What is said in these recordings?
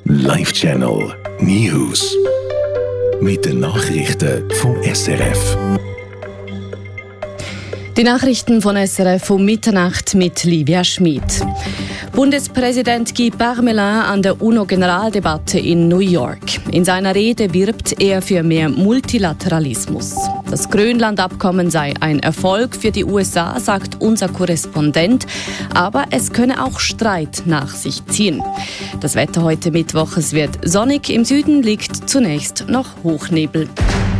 Live Channel News. Mit den Nachrichten vom SRF. Die Nachrichten von SRF um Mitternacht mit Livia Schmid. Bundespräsident Guy Parmelin an der UNO-Generaldebatte in New York. In seiner Rede wirbt er für mehr Multilateralismus. Das Grönland-Abkommen sei ein Erfolg für die USA, sagt unser Korrespondent. Aber es könne auch Streit nach sich ziehen. Das Wetter heute Mittwoch, es wird sonnig. Im Süden liegt zunächst noch Hochnebel.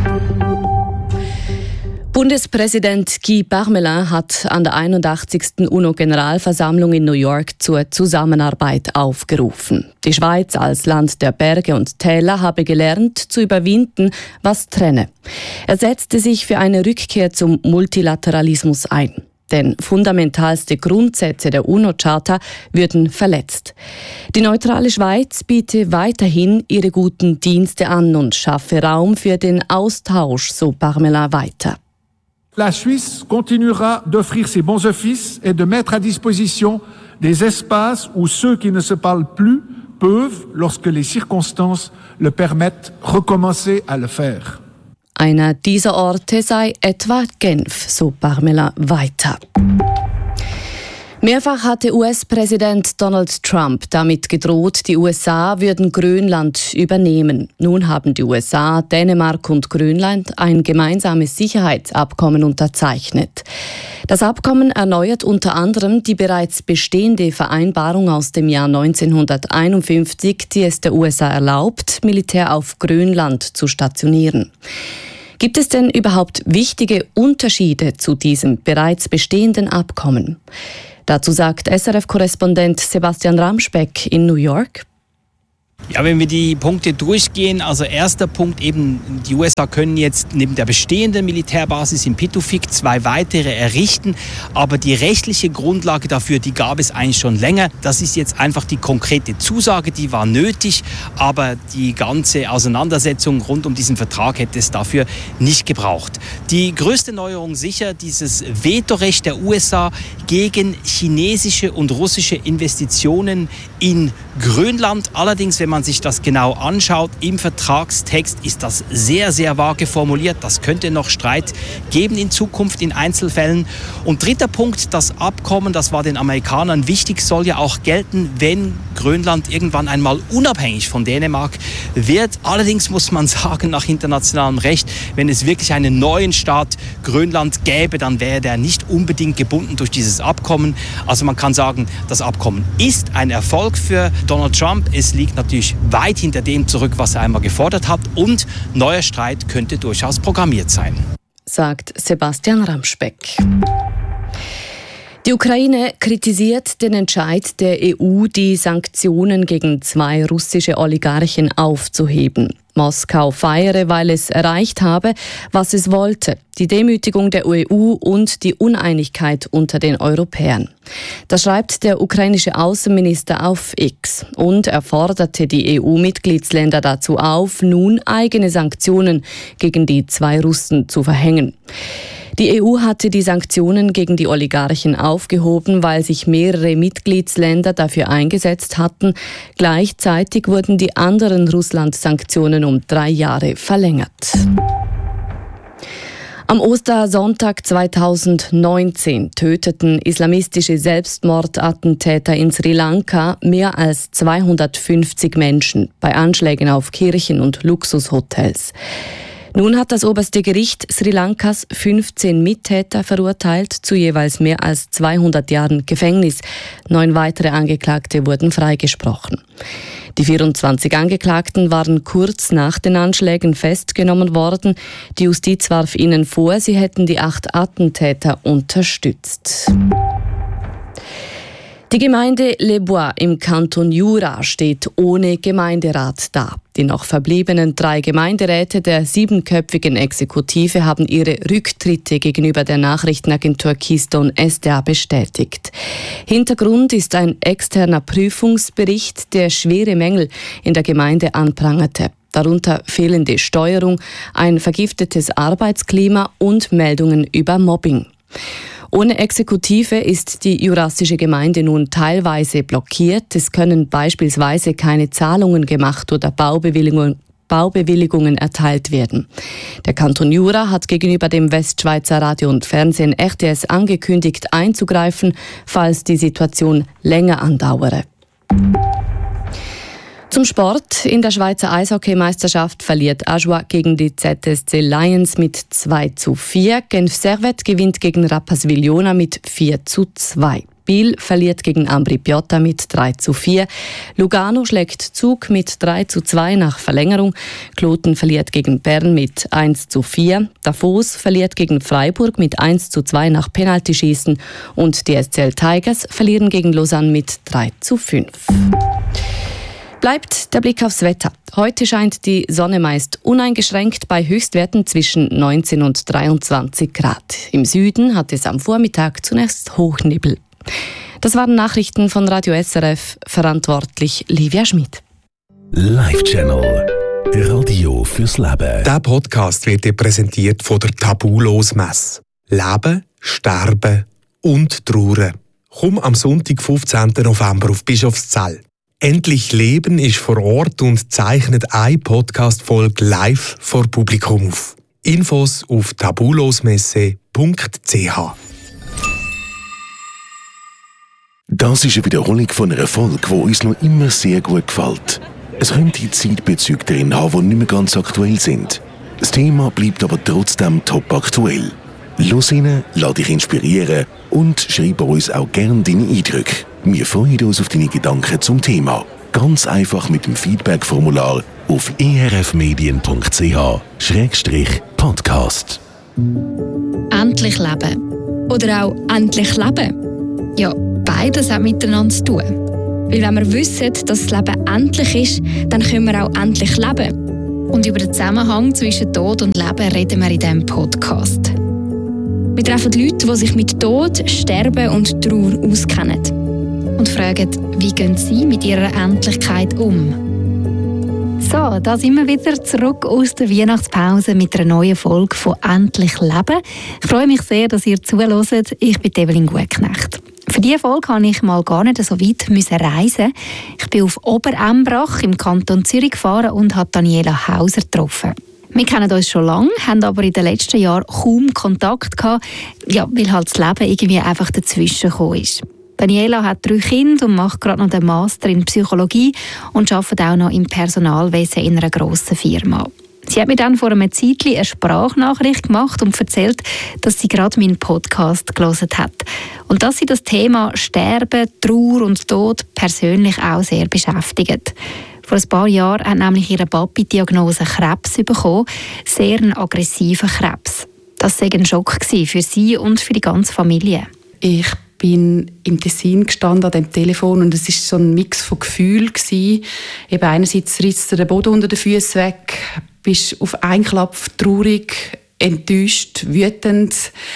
Bundespräsident Guy Parmelin hat an der 81. UNO-Generalversammlung in New York zur Zusammenarbeit aufgerufen. Die Schweiz als Land der Berge und Täler habe gelernt, zu überwinden, was trenne. Er setzte sich für eine Rückkehr zum Multilateralismus ein. Denn fundamentalste Grundsätze der UNO-Charta würden verletzt. Die neutrale Schweiz biete weiterhin ihre guten Dienste an und schaffe Raum für den Austausch, so Parmelin weiter. La Suisse continuera d'offrir ses bons offices et de mettre à disposition des espaces où ceux qui ne se parlent plus peuvent, lorsque les circonstances le permettent, recommencer à le faire. Einer dieser Orte sei etwa Genf, so Parmelin weiter. Mehrfach hatte US-Präsident Donald Trump damit gedroht, die USA würden Grönland übernehmen. Nun haben die USA, Dänemark und Grönland ein gemeinsames Sicherheitsabkommen unterzeichnet. Das Abkommen erneuert unter anderem die bereits bestehende Vereinbarung aus dem Jahr 1951, die es der USA erlaubt, Militär auf Grönland zu stationieren. Gibt es denn überhaupt wichtige Unterschiede zu diesem bereits bestehenden Abkommen? Dazu sagt SRF-Korrespondent Sebastian Ramspeck in New York. Ja, wenn wir die Punkte durchgehen, also erster Punkt eben, die USA können jetzt neben der bestehenden Militärbasis in Pituffik 2 weitere errichten, aber die rechtliche Grundlage dafür, die gab es eigentlich schon länger. Das ist jetzt einfach die konkrete Zusage, die war nötig, aber die ganze Auseinandersetzung rund um diesen Vertrag hätte es dafür nicht gebraucht. Die größte Neuerung sicher dieses Vetorecht der USA gegen chinesische und russische Investitionen in Grönland. Allerdings, wenn man sich das genau anschaut, im Vertragstext ist das sehr, sehr vage formuliert. Das könnte noch Streit geben in Zukunft in Einzelfällen. Und dritter Punkt, das Abkommen, das war den Amerikanern wichtig, soll ja auch gelten, wenn Grönland irgendwann einmal unabhängig von Dänemark wird. Allerdings muss man sagen, nach internationalem Recht, wenn es wirklich einen neuen Staat Grönland gäbe, dann wäre der nicht unbedingt gebunden durch dieses Abkommen. Also man kann sagen, das Abkommen ist ein Erfolg für Donald Trump. Es liegt natürlich weit hinter dem zurück, was er einmal gefordert hat. Und neuer Streit könnte durchaus programmiert sein, sagt Sebastian Ramspeck. Die Ukraine kritisiert den Entscheid der EU, die Sanktionen gegen 2 russische Oligarchen aufzuheben. Moskau feiere, weil es erreicht habe, was es wollte: die Demütigung der EU und die Uneinigkeit unter den Europäern. Das schreibt der ukrainische Außenminister auf X und er forderte die EU-Mitgliedsländer dazu auf, nun eigene Sanktionen gegen die 2 Russen zu verhängen. Die EU hatte die Sanktionen gegen die Oligarchen aufgehoben, weil sich mehrere Mitgliedsländer dafür eingesetzt hatten. Gleichzeitig wurden die anderen Russland-Sanktionen um 3 Jahre verlängert. Am Ostersonntag 2019 töteten islamistische Selbstmordattentäter in Sri Lanka mehr als 250 Menschen bei Anschlägen auf Kirchen und Luxushotels. Nun hat das oberste Gericht Sri Lankas 15 Mittäter verurteilt zu jeweils mehr als 200 Jahren Gefängnis. 9 weitere Angeklagte wurden freigesprochen. Die 24 Angeklagten waren kurz nach den Anschlägen festgenommen worden. Die Justiz warf ihnen vor, sie hätten die 8 Attentäter unterstützt. Die Gemeinde Les Bois im Kanton Jura steht ohne Gemeinderat da. Die noch verbliebenen 3 Gemeinderäte der 7-köpfigen Exekutive haben ihre Rücktritte gegenüber der Nachrichtenagentur Keystone SDA bestätigt. Hintergrund ist ein externer Prüfungsbericht, der schwere Mängel in der Gemeinde anprangerte. Darunter fehlende Steuerung, ein vergiftetes Arbeitsklima und Meldungen über Mobbing. Ohne Exekutive ist die jurassische Gemeinde nun teilweise blockiert. Es können beispielsweise keine Zahlungen gemacht oder Baubewilligungen erteilt werden. Der Kanton Jura hat gegenüber dem Westschweizer Radio und Fernsehen RTS angekündigt, einzugreifen, falls die Situation länger andauere. Zum Sport. In der Schweizer Eishockeymeisterschaft verliert Ajoie gegen die ZSC Lions mit 2:4. Genf Servette gewinnt gegen Rapperswil-Jona mit 4:2. Biel verliert gegen Ambri Piotta mit 3:4. Lugano schlägt Zug mit 3:2 nach Verlängerung. Kloten verliert gegen Bern mit 1:4. Davos verliert gegen Freiburg mit 1:2 nach Penaltyschießen. Und die SCL Tigers verlieren gegen Lausanne mit 3:5. Bleibt der Blick aufs Wetter. Heute scheint die Sonne meist uneingeschränkt bei Höchstwerten zwischen 19 und 23 Grad. Im Süden hat es am Vormittag zunächst Hochnebel. Das waren Nachrichten von Radio SRF, verantwortlich Livia Schmid. Live-Channel. Radio fürs Leben. Dieser Podcast wird dir präsentiert von der Tabulos-Messe. Leben, Sterben und Trauern. Komm am Sonntag, 15. November auf Bischofszell. «Endlich Leben» ist vor Ort und zeichnet eine Podcast-Folge live vor Publikum auf. Infos auf tabulosmesse.ch. Das ist eine Wiederholung von einer Folge, die uns noch immer sehr gut gefällt. Es könnte Zeitbezüge drin haben, die nicht mehr ganz aktuell sind. Das Thema bleibt aber trotzdem top aktuell. Los rein, lass dich inspirieren und schreib uns auch gerne deine Eindrücke. Wir freuen uns auf deine Gedanken zum Thema. Ganz einfach mit dem Feedback-Formular auf erfmedien.ch/podcast. Endlich leben. Oder auch endlich leben. Ja, beides hat miteinander zu tun. Weil wenn wir wissen, dass das Leben endlich ist, dann können wir auch endlich leben. Und über den Zusammenhang zwischen Tod und Leben reden wir in diesem Podcast. Wir treffen Leute, die sich mit Tod, Sterben und Trauer auskennen. Und fragen, wie gehen sie mit ihrer Endlichkeit um? So, da sind wir wieder zurück aus der Weihnachtspause mit einer neuen Folge von «Endlich Leben». Ich freue mich sehr, dass ihr zuhört. Ich bin Evelyn Gutknecht. Für diese Folge musste ich mal gar nicht so weit reisen. Ich bin auf Oberembrach im Kanton Zürich gefahren und habe Daniela Hauser getroffen. Wir kennen uns schon lange, haben aber in den letzten Jahren kaum Kontakt gehabt, ja, weil halt das Leben irgendwie einfach dazwischen gekommen ist. Daniela hat 3 Kinder und macht gerade noch den Master in Psychologie und arbeitet auch noch im Personalwesen in einer grossen Firma. Sie hat mir dann vor einem Zeitchen eine Sprachnachricht gemacht und erzählt, dass sie gerade meinen Podcast gelesen hat. Und dass sie das Thema Sterben, Trauer und Tod persönlich auch sehr beschäftigt. Vor ein paar Jahren hat nämlich ihre Papi die Diagnose Krebs bekommen, sehr einen aggressiven Krebs. Das war ein Schock für sie und für die ganze Familie. Ich bin im Tessin gestanden an dem Telefon und es war so ein Mix von Gefühlen. Eben einerseits riss dir der Boden unter den Füßen weg, bist auf einen Klapp traurig, enttäuscht, wütend,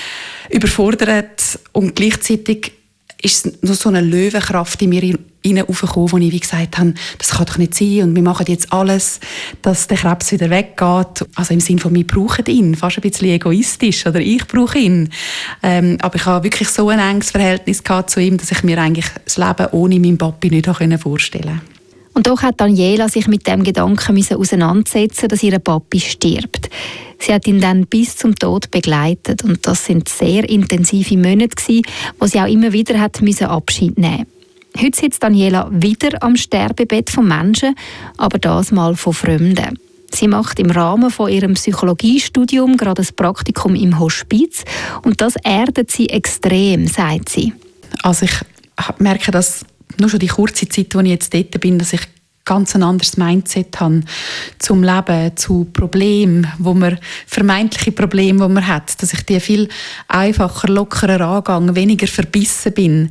überfordert und gleichzeitig ist noch so eine Löwenkraft in mir hinaufgekommen, wo ich wie gesagt habe, das kann doch nicht sein und wir machen jetzt alles, dass der Krebs wieder weggeht. Also im Sinne von, wir brauchen ihn, fast ein bisschen egoistisch, oder ich brauche ihn. Aber ich habe wirklich so ein enges Verhältnis gehabt zu ihm, dass ich mir eigentlich das Leben ohne meinen Papi nicht vorstellen konnte. Und doch hat Daniela sich mit dem Gedanken auseinandersetzen, dass ihr Papi stirbt. Sie hat ihn dann bis zum Tod begleitet und das sind sehr intensive Monate gewesen, wo sie auch immer wieder hat Abschied nehmen. Heute sitzt Daniela wieder am Sterbebett von Menschen, aber das mal von Fremden. Sie macht im Rahmen von ihrem Psychologiestudium gerade ein Praktikum im Hospiz und das erdet sie extrem, sagt sie. Also ich merke, dass nur schon die kurze Zeit, wo ich jetzt dort bin, dass ich ganz ein anderes Mindset habe zum Leben, zu Problemen, vermeintliche Probleme, die man hat, dass ich die viel einfacher, lockerer angehe, weniger verbissen bin,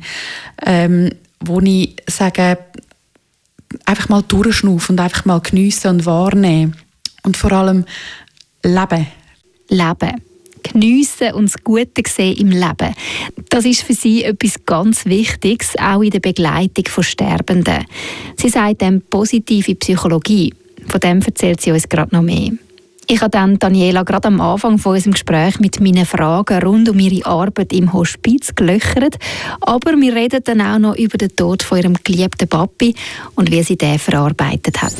wo ich sage, einfach mal durchschnaufen und einfach mal geniessen und wahrnehmen und vor allem leben. Leben. Geniessen und das Gute sehen im Leben. Das ist für sie etwas ganz Wichtiges, auch in der Begleitung von Sterbenden. Sie sagt dem positive Psychologie. Von dem erzählt sie uns gerade noch mehr. Ich habe dann Daniela gerade am Anfang von unserem Gespräch mit meinen Fragen rund um ihre Arbeit im Hospiz gelöchert. Aber wir reden dann auch noch über den Tod von ihrem geliebten Papi und wie sie den verarbeitet hat.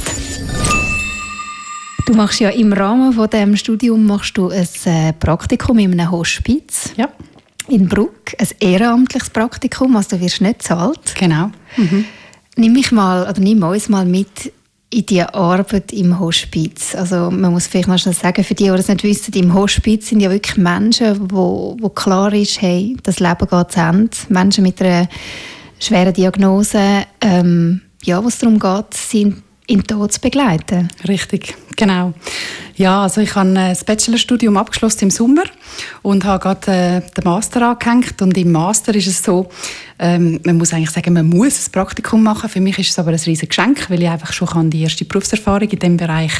Du machst ja im Rahmen von diesem Studium ein Praktikum in einem Hospiz. Ja. In Brugg, ein ehrenamtliches Praktikum, also du wirst nicht bezahlt. Genau. Nimm uns mal mit in die Arbeit im Hospiz. Also man muss vielleicht noch schnell sagen, für die, die das nicht wissen, im Hospiz sind ja wirklich Menschen, wo klar ist, hey, das Leben geht zu Ende. Menschen mit einer schweren Diagnose, wo es darum geht, sie in den Tod zu begleiten. Richtig, genau. Ja, also ich habe das Bachelorstudium abgeschlossen im Sommer und habe gerade den Master angehängt. Und im Master ist es so, man muss eigentlich sagen, man muss ein Praktikum machen. Für mich ist es aber ein riesiges Geschenk, weil ich einfach schon die erste Berufserfahrung in diesem Bereich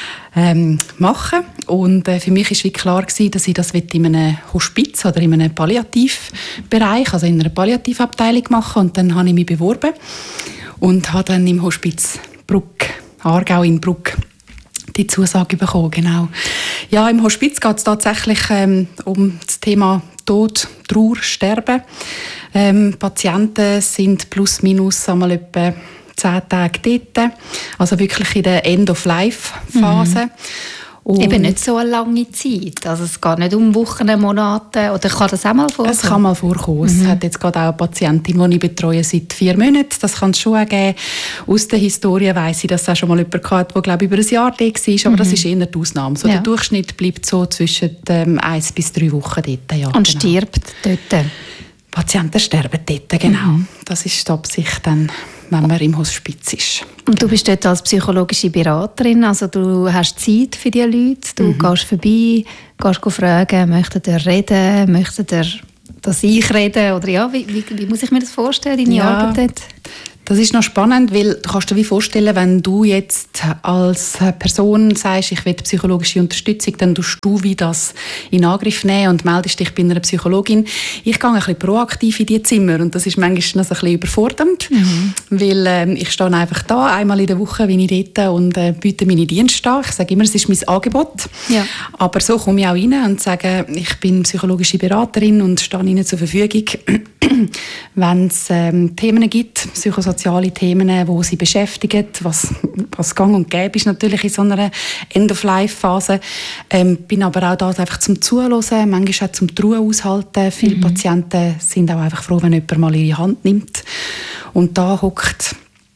machen. Und für mich war klar gewesen, dass ich das in einem Hospiz oder in einem Palliativbereich, also in einer Palliativabteilung machen. Und dann habe ich mich beworben und habe dann im Hospiz Aargau in Brugg die Zusage bekommen, genau. Ja, im Hospiz geht es tatsächlich um das Thema Tod, Trauer, Sterben. Patienten sind plus minus einmal etwa 10 Tage dort, also wirklich in der End-of-Life-Phase. Eben nicht so eine lange Zeit. Also es geht nicht um Wochen, Monate. Oder kann das auch mal vorkommen? Es kann mal vorkommen. Es hat jetzt gerade auch eine Patientin, die ich betreue seit 4 Monaten. Das kann es schon auch geben. Aus der Historie weiss ich, dass es auch schon mal jemand hatte, der, glaube ich, über ein Jahr da war. Aber das ist eher die Ausnahme. So, der Durchschnitt bleibt so zwischen 1 bis 3 Wochen dort. Ja, und stirbt dort? Patienten sterben dort, genau. Das ist die Absicht dann, wenn man im Hospiz ist. Und du bist dort als psychologische Beraterin, also du hast Zeit für die Leute, du gehst vorbei, gehst fragen, möchtet ihr reden, möchtet ihr, dass ich rede, oder ja, wie muss ich mir das vorstellen, deine Arbeit dort? Das ist noch spannend, weil du kannst dir vorstellen, wenn du jetzt als Person sagst, ich will psychologische Unterstützung, dann tust du wie das in Angriff nehmen und meldest dich bei einer Psychologin. Ich gehe ein bisschen proaktiv in die Zimmer und das ist manchmal noch ein bisschen überfordernd, weil ich stehe einfach da, einmal in der Woche bin ich dort und biete meine Dienste an. Ich sage immer, es ist mein Angebot. Ja. Aber so komme ich auch rein und sage, ich bin psychologische Beraterin und stehe Ihnen zur Verfügung, wenn es Themen gibt, psychosoziale Themen, die sie beschäftigen, was gang und gäbe ist natürlich in so einer End-of-Life-Phase. Bin aber auch da einfach zum Zuhören, manchmal auch zum Ruhe aushalten. Viele Patienten sind auch einfach froh, wenn jemand mal ihre Hand nimmt und da hockt.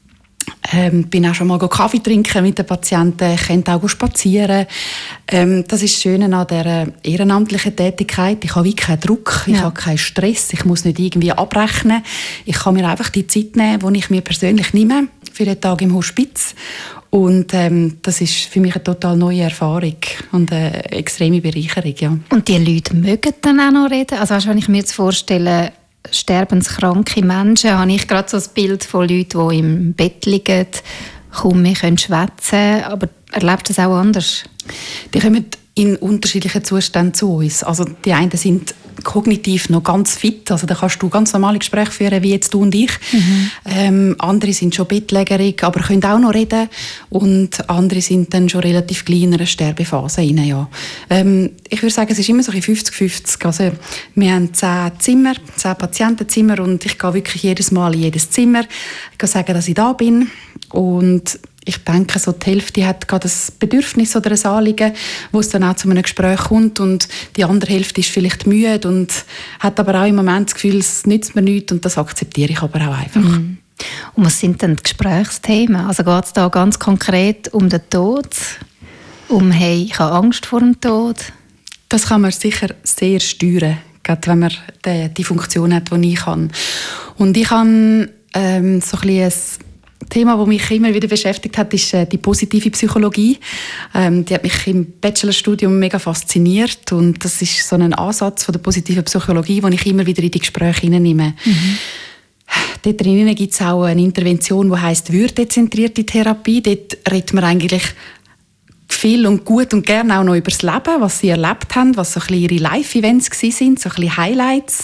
Bin auch schon mal Kaffee trinken mit den Patienten, ich könnte auch spazieren. Das ist das Schöne an dieser ehrenamtlichen Tätigkeit. Ich habe wie keinen Druck, ich habe keinen Stress, ich muss nicht irgendwie abrechnen. Ich kann mir einfach die Zeit nehmen, die ich mir persönlich nehme für den Tag im Hospiz. Und das ist für mich eine total neue Erfahrung und eine extreme Bereicherung. Ja. Und die Leute mögen dann auch noch reden? Also wenn ich mir jetzt vorstelle, sterbenskranke Menschen, habe ich gerade so ein Bild von Leuten, die im Bett liegen, kaum mehr schwätzen, aber erlebt das auch anders? Die kommen in unterschiedlichen Zuständen zu uns. Also die einen sind kognitiv noch ganz fit, also da kannst du ganz normale Gespräche führen, wie jetzt du und ich. Andere sind schon bettlägerig, aber können auch noch reden und andere sind dann schon relativ klein in einer Sterbephase rein, ja. Ich würde sagen, es ist immer so 50-50. Also wir haben 10 Zimmer, 10 Patientenzimmer und ich gehe wirklich jedes Mal in jedes Zimmer. Ich kann sagen, dass ich da bin und ich denke, so die Hälfte hat gerade ein Bedürfnis oder ein Anliegen, wo es dann auch zu einem Gespräch kommt und die andere Hälfte ist vielleicht müde und hat aber auch im Moment das Gefühl, es nützt mir nichts und das akzeptiere ich aber auch einfach. Und was sind denn die Gesprächsthemen? Also geht es da ganz konkret um den Tod? Hey, ich habe Angst vor dem Tod? Das kann man sicher sehr steuern, gerade wenn man die Funktion hat, die ich habe. Und ich habe so ein bisschen Thema, das mich immer wieder beschäftigt hat, ist die positive Psychologie. Die hat mich im Bachelorstudium mega fasziniert und das ist so ein Ansatz von der positiven Psychologie, den ich immer wieder in die Gespräche hineinnehme. Dort drinnen gibt es auch eine Intervention, die heisst würdezentrierte Therapie. Dort redet man eigentlich viel und gut und gerne auch noch über das Leben, was sie erlebt haben, was so ein bisschen ihre Live-Events waren, so ein bisschen Highlights,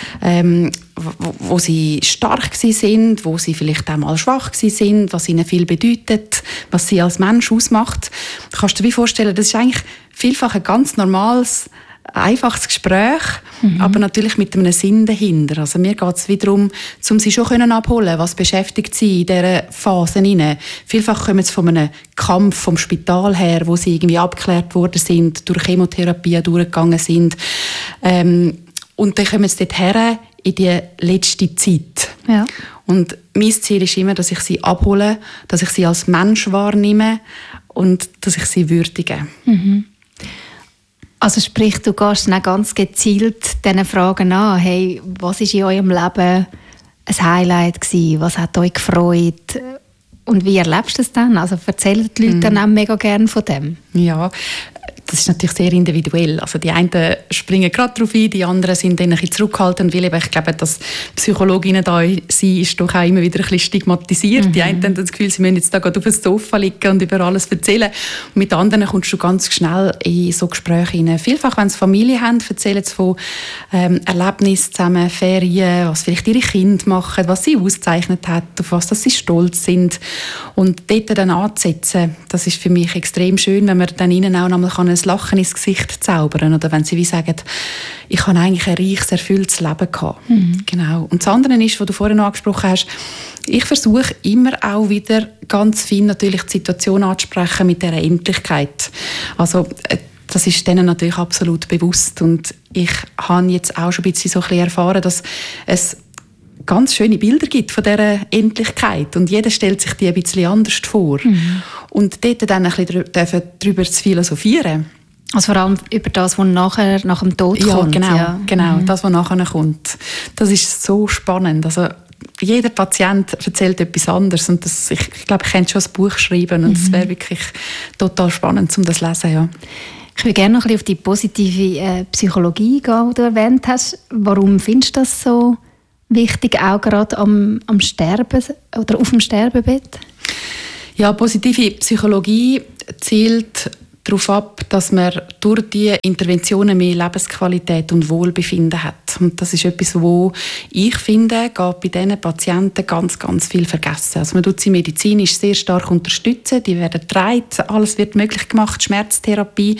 wo sie stark waren, wo sie vielleicht auch mal schwach waren, was ihnen viel bedeutet, was sie als Mensch ausmacht. Du kannst dir wie vorstellen, das ist eigentlich vielfach ein ganz normales, einfaches Gespräch, aber natürlich mit einem Sinn dahinter. Also mir geht es wiederum, um sie schon abholen, was beschäftigt sie in dieser Phase hinein. Vielfach kommen sie von einem Kampf vom Spital her, wo sie irgendwie abgeklärt worden sind, durch Chemotherapie durchgegangen sind. Und dann kommen sie dort her in die letzte Zeit. Ja. Und mein Ziel ist immer, dass ich sie abhole, dass ich sie als Mensch wahrnehme und dass ich sie würdige. Also sprich, du gehst dann ganz gezielt diesen Fragen an. Hey, was war in eurem Leben ein Highlight gewesen? Was hat euch gefreut? Und wie erlebst du das dann? Also erzählen die Leute dann auch mega gerne von dem? Ja, das ist natürlich sehr individuell. Also die einen springen gerade darauf ein, die anderen sind dann ein bisschen zurückhaltend, weil ich glaube, dass Psychologinnen da sein ist doch auch immer wieder ein bisschen stigmatisiert. Die einen haben das Gefühl, sie müssen jetzt da gerade auf dem Sofa liegen und über alles erzählen. Und mit anderen kommst du ganz schnell in so Gespräche hinein. Vielfach, wenn sie Familie haben, erzählen sie von Erlebnissen zusammen, Ferien, was vielleicht ihre Kinder machen, was sie ausgezeichnet hat, auf was sie stolz sind. Und dort dann anzusetzen, das ist für mich extrem schön, wenn man dann ihnen auch noch mal ein Lachen ins Gesicht zaubern, oder wenn sie wie sagen, ich habe eigentlich ein reiches, erfülltes Leben gehabt. Genau. Und das andere ist, was du vorhin noch angesprochen hast, ich versuche immer auch wieder ganz fein natürlich die Situation anzusprechen mit dieser Endlichkeit. Also das ist denen natürlich absolut bewusst und ich habe jetzt auch schon ein bisschen so ein bisschen erfahren, dass es ganz schöne Bilder gibt von dieser Endlichkeit und jeder stellt sich die ein bisschen anders vor. Und dort dann ein bisschen darüber zu philosophieren. Also vor allem über das, was nachher, nach dem Tod kommt. Genau, das, was nachher kommt. Das ist so spannend. Also jeder Patient erzählt etwas anderes und das, ich glaube, ich könnte schon ein Buch schreiben und es wäre wirklich total spannend, um das zu lesen. Ja. Ich würde gerne noch ein bisschen auf die positive Psychologie gehen, die du erwähnt hast. Warum findest du das so wichtig, auch gerade am Sterben oder auf dem Sterbebett? Ja, positive Psychologie zielt darauf ab, dass man durch diese Interventionen mehr Lebensqualität und Wohlbefinden hat. Und das ist etwas, wo ich finde, geht bei diesen Patienten ganz, ganz viel vergessen. Also man tut sie medizinisch sehr stark unterstützen, die werden getragen, alles wird möglich gemacht, Schmerztherapie,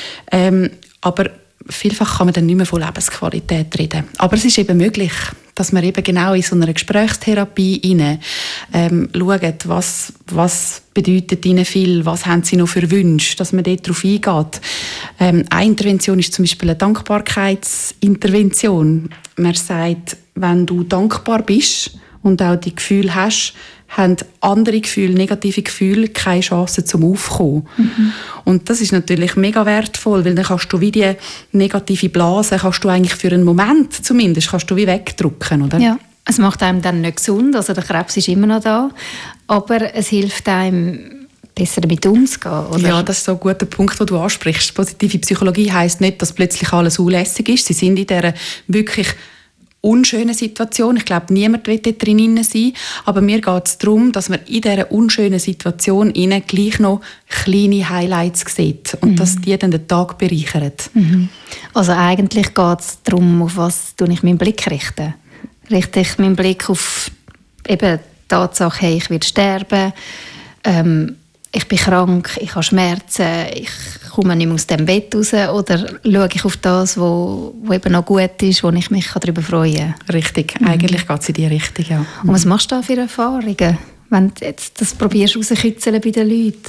aber vielfach kann man dann nicht mehr von Lebensqualität reden. Aber es ist eben möglich, dass man eben genau in so einer Gesprächstherapie schaut, was bedeutet ihnen viel, was haben sie noch für Wünsche, dass man dort darauf eingeht. Eine Intervention ist zum Beispiel eine Dankbarkeitsintervention. Man sagt, wenn du dankbar bist und auch die Gefühle hast, haben andere Gefühle, negative Gefühle, keine Chance zum Aufkommen. Und das ist natürlich mega wertvoll, weil dann kannst du wie die negative Blase, kannst du eigentlich für einen Moment zumindest, kannst du wie wegdrücken, oder? Ja, es macht einem dann nicht gesund, also der Krebs ist immer noch da, aber es hilft einem, besser damit umzugehen, oder? Ja, das ist so ein guter Punkt, den du ansprichst. Positive Psychologie heisst nicht, dass plötzlich alles unlässig ist. Sie sind in dieser wirklich unschöne Situation. Ich glaube, niemand will dort drin sein. Aber mir geht es darum, dass man in dieser unschönen Situation gleich noch kleine Highlights sieht und dass die dann den Tag bereichern. Also eigentlich geht es darum, auf was ich meinen Blick richte. Richte ich meinen Blick auf eben die Tatsache, hey, ich werde sterben, ich bin krank, ich habe Schmerzen, ich komme nicht mehr aus dem Bett raus, oder schaue ich auf das, was eben noch gut ist, wo ich mich darüber freuen kann? Richtig, eigentlich geht es in die Richtung, ja. Und was machst du da für Erfahrungen, wenn du jetzt das probierst rauszukitzeln bei den Leuten?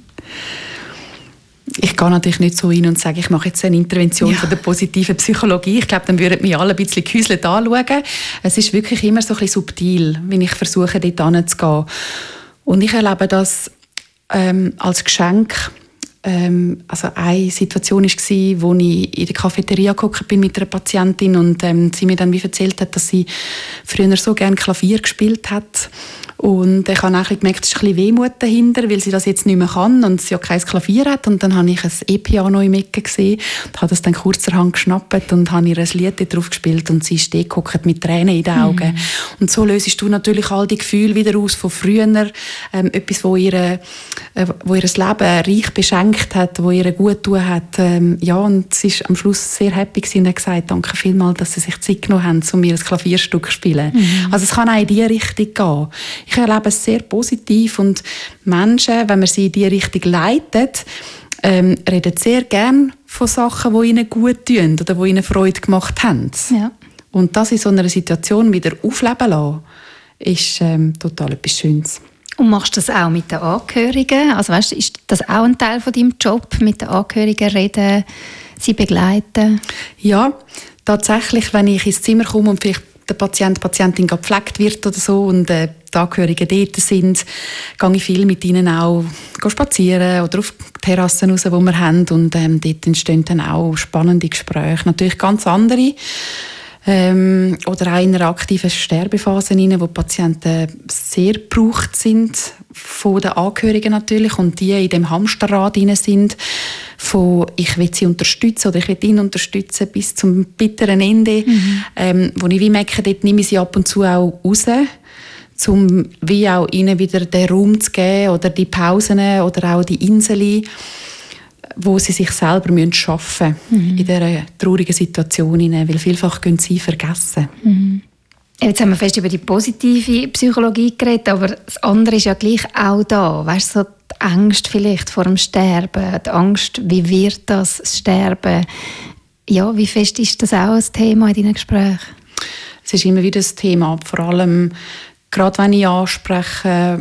Ich gehe natürlich nicht so hin und sage, ich mache jetzt eine Intervention von der positiven Psychologie. Ich glaube, dann würden mich alle ein bisschen gehäuselt anschauen. Es ist wirklich immer so ein bisschen subtil, wenn ich versuche, dort hinzugehen. Und ich erlebe das als Geschenk. Also eine Situation war, wo ich in der Cafeteria gehockt bin mit einer Patientin und sie mir dann wie erzählt hat, dass sie früher so gerne Klavier gespielt hat Und ich habe auch gemerkt, es ist ein bisschen Wehmut dahinter, weil sie das jetzt nicht mehr kann und sie ja kein Klavier hat. Und dann habe ich ein E-Piano im Ecke gesehen und habe das dann kurzerhand geschnappt und habe ihr ein Lied drauf gespielt und sie ist gehockt mit Tränen in den Augen. Und so löst du natürlich all die Gefühle wieder aus von früher, etwas, wo ihr Leben reich beschenkt hat, wo ihr gut getan hat. Ja, und sie ist am Schluss sehr happy gewesen und hat gesagt, danke vielmals, dass sie sich Zeit genommen haben, um mir ein Klavierstück zu spielen. Also es kann auch in diese Richtung gehen. Ich erlebe es sehr positiv und Menschen, wenn man sie in diese Richtung leitet, reden sehr gerne von Sachen, die ihnen gut tun oder die ihnen Freude gemacht haben. Ja. Und das in so einer Situation wieder aufleben lassen, ist total etwas Schönes. Und machst du das auch mit den Angehörigen? Also weißt, ist das auch ein Teil von deinem Job, mit den Angehörigen reden, sie begleiten? Ja, tatsächlich, wenn ich ins Zimmer komme und vielleicht der Patient, die Patientin gepflegt wird oder so und die Angehörigen dort sind, gehe ich viel mit ihnen auch spazieren oder auf Terrassen raus, die wir haben. Und dort entstehen dann auch spannende Gespräche. Natürlich ganz andere. Oder auch in einer aktiven Sterbephase, wo die Patienten sehr gebraucht sind, von den Angehörigen natürlich, und die in dem Hamsterrad sind, von ich will sie unterstützen oder ich will ihn unterstützen bis zum bitteren Ende, wo ich wie merke, dort nehme ich sie ab und zu auch raus, um wie auch ihnen wieder den Raum zu geben oder die Pausen oder auch die Inseln, wo sie sich selber schaffen müssen in dieser traurigen Situation, weil vielfach gehen sie vergessen. Jetzt haben wir fest über die positive Psychologie geredet, aber das andere ist ja gleich auch da. Weißt du, so die Angst vielleicht vor dem Sterben, die Angst, wie wird das Sterben? Ja, wie fest ist das auch ein Thema in deinen Gesprächen? Es ist immer wieder ein Thema, vor allem gerade wenn ich anspreche,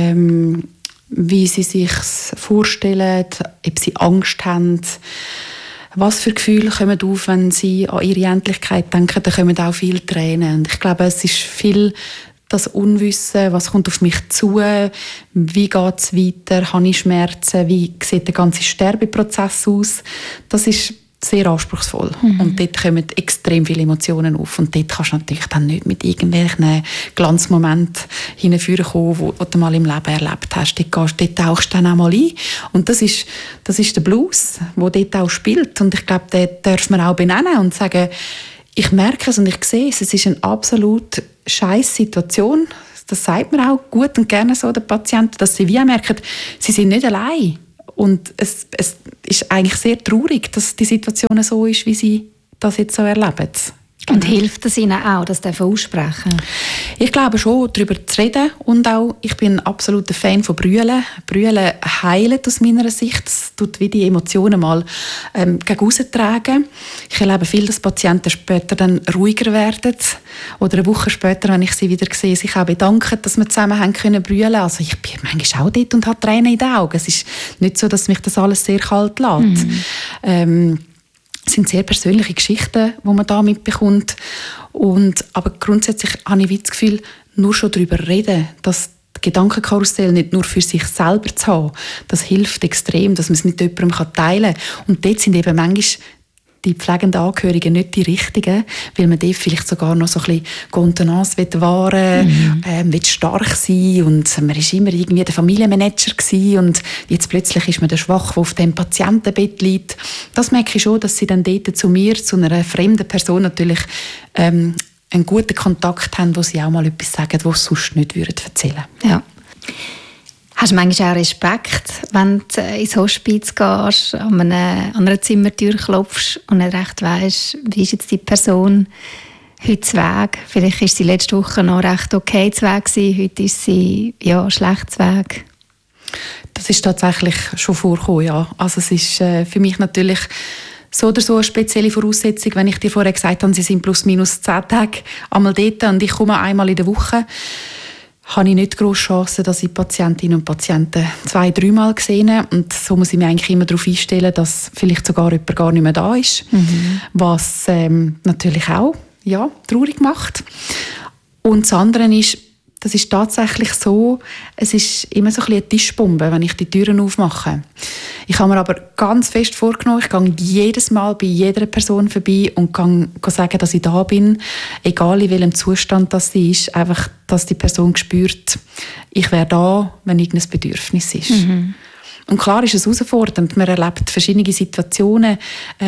wie sie sich vorstellen, ob sie Angst haben. Was für Gefühle kommen auf, wenn sie an ihre Endlichkeit denken, da kommen auch viele Tränen. Und ich glaube, es ist viel das Unwissen, was kommt auf mich zu, wie geht es weiter, habe ich Schmerzen, wie sieht der ganze Sterbeprozess aus. Das ist sehr anspruchsvoll. Und dort kommen extrem viele Emotionen auf. Und dort kannst du natürlich dann nicht mit irgendwelchen Glanzmomenten hinführen kommen, die du mal im Leben erlebt hast. Dort tauchst du dann auch mal ein. Und das ist der Blues, der dort auch spielt. Und ich glaube, den darf man auch benennen und sagen, ich merke es und ich sehe es. Es ist eine absolut scheisse Situation. Das sagt man auch gut und gerne so den Patienten, dass sie wie merken, sie sind nicht allein. Und es ist eigentlich sehr traurig, dass die Situation so ist, wie sie das jetzt so erleben. Und hilft es Ihnen auch, das aussprechen? Ich glaube schon, darüber zu reden. Und auch, ich bin ein absoluter Fan von Brüllen. Brüllen heilt aus meiner Sicht. Es tut wie die Emotionen mal gegen raustragen. Ich erlebe viel, dass Patienten später dann ruhiger werden. Oder eine Woche später, wenn ich sie wieder sehe, sich auch bedanken, dass wir zusammen haben können brüllen. Also ich bin manchmal auch dort und habe Tränen in den Augen. Es ist nicht so, dass mich das alles sehr kalt lässt. Es sind sehr persönliche Geschichten, die man da mitbekommt. Aber grundsätzlich habe ich das Gefühl, nur schon darüber reden, dass Gedankenkarussell nicht nur für sich selber zu haben, das hilft extrem, dass man es mit jemandem teilen kann. Und dort sind eben manchmal die pflegenden Angehörigen nicht die richtigen, weil man dort vielleicht sogar noch so ein bisschen Kontenance wahren will, stark sein, und man war immer irgendwie der Familienmanager gewesen, und jetzt plötzlich ist man der Schwache, der auf dem Patientenbett liegt. Das merke ich schon, dass sie dann dort zu mir, zu einer fremden Person natürlich einen guten Kontakt haben, wo sie auch mal etwas sagen, was sie sonst nicht erzählen würden. Ja. Hast du manchmal auch Respekt, wenn du ins Hospiz gehst, an einer Zimmertür klopfst und nicht recht weisst, wie ist jetzt die Person heute zu Weg? Vielleicht war sie letzte Woche noch recht okay zu Weg gewesen, heute ist sie schlecht zu Weg. Das ist tatsächlich schon vorgekommen, ja. Also es ist für mich natürlich so oder so eine spezielle Voraussetzung, wenn ich dir vorher gesagt habe, sie sind plus minus 10 Tage einmal dort und ich komme einmal in der Woche, habe ich nicht grosse Chance, dass ich Patientinnen und Patienten 2-3 Mal gesehen habe. Und so muss ich mich eigentlich immer darauf einstellen, dass vielleicht sogar jemand gar nicht mehr da ist. Was natürlich auch traurig macht. Und das andere ist, das ist tatsächlich so, es ist immer so ein bisschen eine Tischbombe, wenn ich die Türen aufmache. Ich habe mir aber ganz fest vorgenommen, ich gehe jedes Mal bei jeder Person vorbei und kann sagen, dass ich da bin, egal in welchem Zustand das sie ist, einfach, dass die Person spürt, ich wäre da, wenn irgendein Bedürfnis ist. Mhm. Und klar ist es herausfordernd, man erlebt verschiedene Situationen,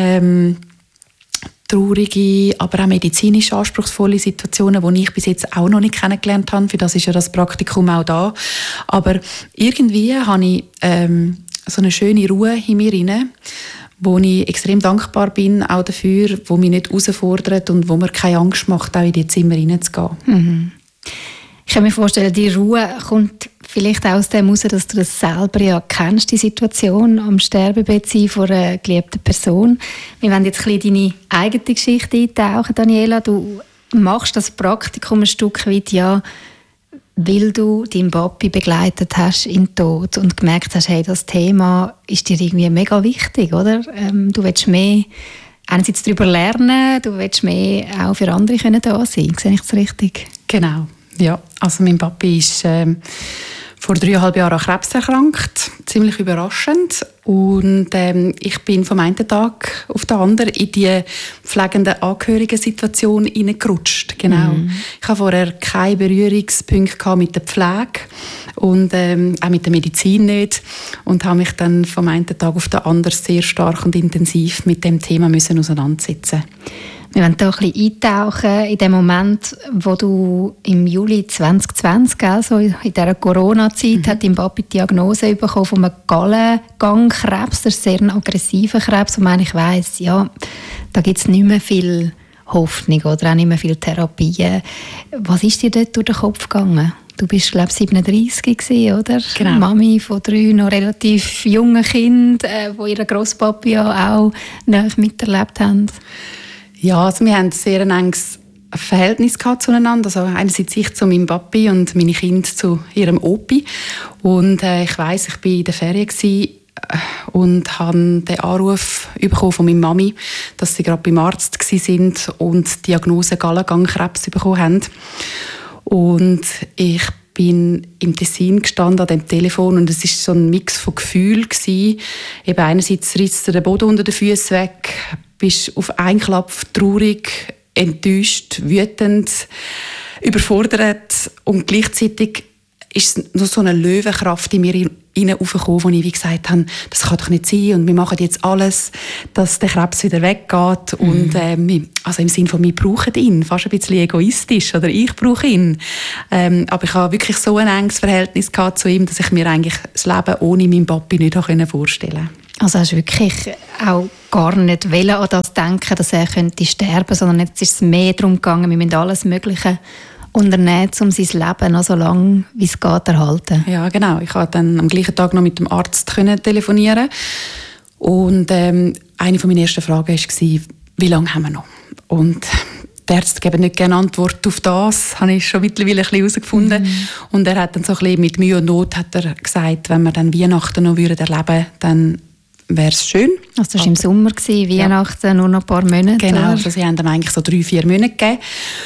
traurige, aber auch medizinisch anspruchsvolle Situationen, die ich bis jetzt auch noch nicht kennengelernt habe. Für das ist ja das Praktikum auch da. Aber irgendwie habe ich so eine schöne Ruhe in mir rein, wo ich extrem dankbar bin auch dafür, wo mich nicht herausfordert und wo mir keine Angst macht, auch in die Zimmer reinzugehen. Mhm. Ich kann mir vorstellen, die Ruhe kommt vielleicht auch aus dem heraus, dass du das selber ja kennst, die Situation am Sterbebett sein von einer geliebten Person. Wir wollen jetzt ein bisschen deine eigene Geschichte eintauchen, Daniela. Du machst das Praktikum ein Stück weit, ja, weil du deinen Papi begleitet hast in den Tod und gemerkt hast, hey, das Thema ist dir irgendwie mega wichtig, oder? Du willst mehr einerseits darüber lernen, du willst mehr auch für andere können da sein. Sehe ich das richtig? Genau. Ja, also mein Papi ist vor 3,5 Jahren an Krebs erkrankt, ziemlich überraschend. Und ich bin vom einen Tag auf den anderen in die pflegende Angehörigensituation hineingerutscht. Genau. Ich hatte vorher keine Berührungspunkte mit der Pflege und auch mit der Medizin nicht. Und habe mich dann vom einen Tag auf den anderen sehr stark und intensiv mit dem Thema müssen auseinandersetzen. Wir wollen hier ein bisschen eintauchen in den Moment, wo du im Juli 2020, also in dieser Corona-Zeit, hat dein Papi die Diagnose bekommen von einem Gallengangkrebs. Das ist sehr ein aggressiver Krebs, wo man eigentlich weiss, ja, da gibt es nicht mehr viel Hoffnung oder auch nicht mehr viel Therapien. Was ist dir dort durch den Kopf gegangen? Du bist, glaube ich, 37 gewesen, oder? Genau. Mami von 3 noch relativ jungen Kindern, die ihren Grosspapi ja auch nahe miterlebt haben. Ja, also wir haben ein sehr enges Verhältnis zueinander. Also einerseits ich zu meinem Papi und meine Kinder zu ihrem Opi. Und ich weiss, ich war in der Ferien und habe den Anruf bekommen von meiner Mami, dass sie gerade beim Arzt waren und die Diagnose Gallengangkrebs bekommen haben. Und ich bin im Tessin gestanden an dem Telefon und es war so ein Mix von Gefühlen. Eben einerseits riss der Boden unter den Füßen weg, bist auf einen Klapp traurig, enttäuscht, wütend, überfordert und gleichzeitig ist noch so eine Löwenkraft in mir hinaufgekommen, wo ich wie gesagt habe, das kann doch nicht sein und wir machen jetzt alles, dass der Krebs wieder weggeht und also im Sinne von, wir brauchen ihn, fast ein bisschen egoistisch oder ich brauche ihn. Aber ich habe wirklich so ein enges Verhältnis gehabt zu ihm, dass ich mir eigentlich das Leben ohne meinen Papi nicht vorstellen konnte. Also hast du wirklich auch gar nicht an das denken, dass er könnte sterben, sondern jetzt ist es mehr darum gegangen, wir müssen alles Mögliche unternehmen, um sein Leben noch so lange wie es geht erhalten. Ja, genau. Ich konnte dann am gleichen Tag noch mit dem Arzt telefonieren und eine von meinen ersten Fragen war, wie lange haben wir noch? Und die Ärzte geben nicht gerne Antwort auf das, habe ich schon mittlerweile ein bisschen herausgefunden. Und er hat dann so ein bisschen mit Mühe und Not hat er gesagt, wenn wir dann Weihnachten noch erleben würden, dann wäre es schön. Also das war im Sommer, Weihnachten, nur noch ein paar Monate. Genau, also sie haben ihm eigentlich so 3-4 Monate gegeben.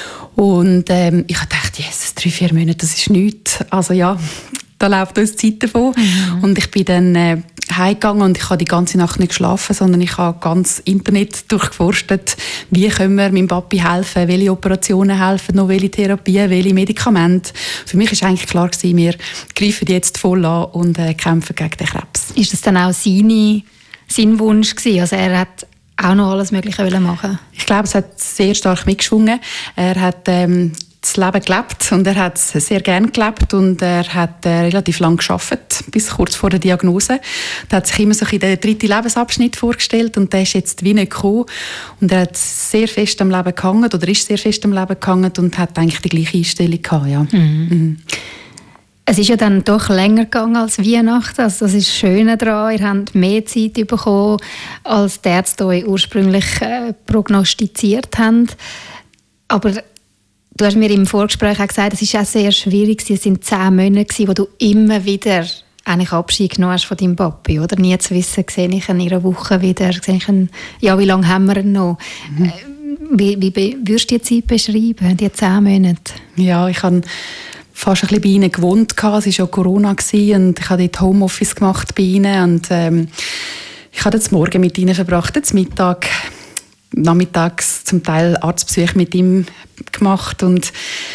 Und ich dachte, Jesus, 3-4 Monate, das ist nichts. Also ja, da läuft uns die Zeit davon. Und ich bin dann heimgegangen und ich habe die ganze Nacht nicht geschlafen, sondern ich habe ganz Internet durchgeforstet, wie können wir meinem Papi helfen, welche Operationen helfen, noch welche Therapien, welche Medikamente. Für mich war eigentlich klar, wir greifen jetzt voll an und kämpfen gegen den Krebs. Ist das dann auch sein Wunsch gewesen? Also er hat auch noch alles Mögliche machen? Ich glaube, es hat sehr stark mitgeschwungen. Er hat das Leben gelebt und er hat es sehr gerne gelebt und er hat relativ lang gearbeitet, bis kurz vor der Diagnose. Er hat sich immer so den 3. Lebensabschnitt vorgestellt und der ist jetzt wie nicht gekommen. Und er hat sehr fest am Leben gehangen oder ist sehr fest am Leben gehangen und hat eigentlich die gleiche Einstellung gehabt, ja. Es ist ja dann doch länger gegangen als Weihnachten. Also das ist das Schöne daran. Ihr habt mehr Zeit bekommen, als die Ärzte euch ursprünglich prognostiziert haben. Aber du hast mir im Vorgespräch auch gesagt, es war auch sehr schwierig. Es waren 10 Monate, wo du immer wieder eigentlich Abschied genommen hast von deinem Papi. Oder nie zu wissen, sehe ich ihn in einer Woche wieder, sehe ich ihn, ja, wie lange haben wir ihn noch? Wie würdest du die Zeit beschreiben, die 10 Monate? Ja, ich habe fast ein bisschen bei ihnen gewohnt. Es war ja Corona und ich habe dort Homeoffice gemacht bei ihnen. Und ich habe den Morgen mit ihnen verbracht, den Mittag, nachmittags zum Teil Arztbesuche mit ihm gemacht. Und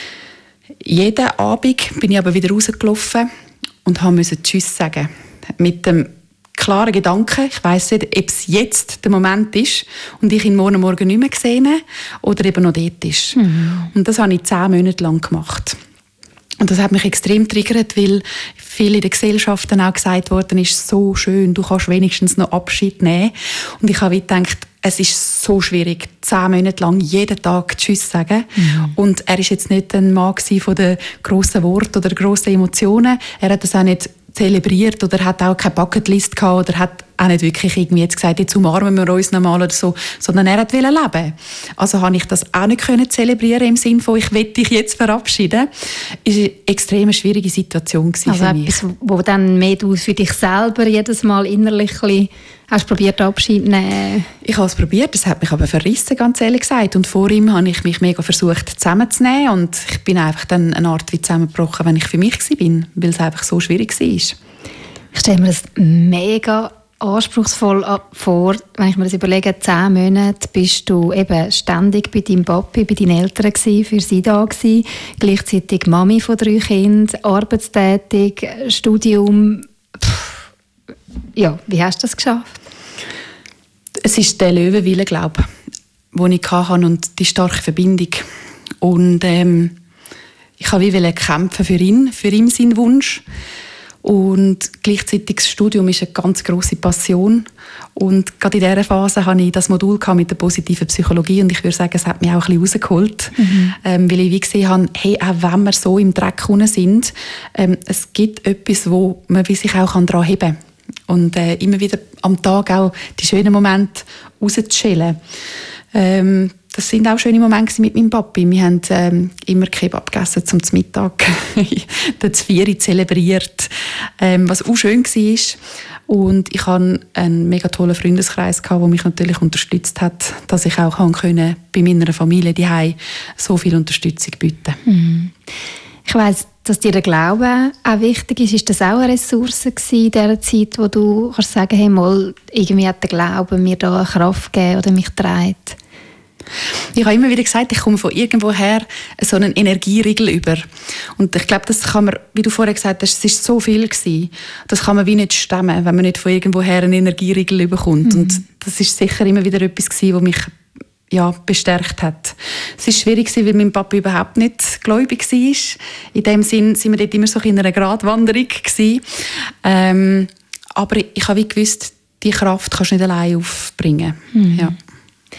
jeden Abend bin ich aber wieder rausgelaufen und musste Tschüss sagen. Mit dem klaren Gedanken, ich weiss nicht, ob es jetzt der Moment ist und ich ihn morgen nicht mehr gesehen oder eben noch dort ist. Und das habe ich 10 Monate lang gemacht. Und das hat mich extrem triggert, weil viel in der Gesellschaft dann auch gesagt worden ist, so schön, du kannst wenigstens noch Abschied nehmen. Und ich habe gedacht, es ist so schwierig, 10 Monate lang jeden Tag Tschüss sagen. Und er ist jetzt nicht ein Mann von den grossen Worten oder grossen Emotionen. Er hat das auch nicht zelebriert oder hat auch keine Bucketlist gehabt oder hat auch nicht wirklich irgendwie jetzt gesagt, jetzt umarmen wir uns nochmal oder so, sondern er wollte leben. Also habe ich das auch nicht können zelebrieren im Sinne von, ich will dich jetzt verabschieden. Es war eine extrem schwierige Situation für mich. Etwas, wo dann mehr du für dich selber jedes Mal innerlich hast du probiert, Abschied zu nehmen? Ich habe es probiert, das hat mich aber verrissen, ganz ehrlich gesagt. Und vor ihm habe ich mich mega versucht zusammenzunehmen und ich bin einfach dann eine Art wie zusammengebrochen, wenn ich für mich war, weil es einfach so schwierig war. Ich stelle mir das mega anspruchsvoll vor, wenn ich mir das überlege, 10 Monate bist du eben ständig bei deinem Papi, bei deinen Eltern gewesen, für sie da gewesen, gleichzeitig Mami von 3 Kindern, arbeitstätig, Studium. Ja, wie hast du das geschafft? Es ist der Löwenwille, glaube ich, den ich hatte und die starke Verbindung. Und ich wollte kämpfen für ihn seinen Wunsch. Und gleichzeitig das Studium ist eine ganz grosse Passion. Und gerade in dieser Phase hatte ich das Modul mit der positiven Psychologie und ich würde sagen, es hat mich auch ein bisschen rausgeholt. Weil ich wie gesehen habe, hey, auch wenn wir so im Dreck unten sind, es gibt etwas, wo man sich auch daran heben kann. Und immer wieder am Tag auch die schönen Momente rauszuschälen. Das sind auch schöne Momente mit meinem Papi. Wir haben immer Kebab gegessen zum Mittag, den 4 zelebriert, was auch schön war. Und ich hatte einen mega tollen Freundeskreis, der mich natürlich unterstützt hat, dass ich auch bei meiner Familie daheim so viel Unterstützung bieten konnte. Ich weiss, dass dir der Glaube auch wichtig ist. Ist das auch eine Ressource in dieser Zeit, wo du kannst sagen, hey, mal, irgendwie hat der Glaube mir da eine Kraft gegeben oder mich trägt? Ich habe immer wieder gesagt, ich komme von irgendwoher so einen Energieriegel über. Und ich glaube, das kann man, wie du vorher gesagt hast, es war so viel gewesen. Das kann man wie nicht stemmen, wenn man nicht von irgendwoher einen Energieriegel bekommt. Und das ist sicher immer wieder etwas gewesen, was mich bestärkt hat. Es war schwierig, weil mein Papa überhaupt nicht gläubig war. In dem Sinn waren wir dort immer so in einer Gratwanderung gewesen. Aber ich habe wie gewusst, die Kraft kannst du nicht allein aufbringen. Ja.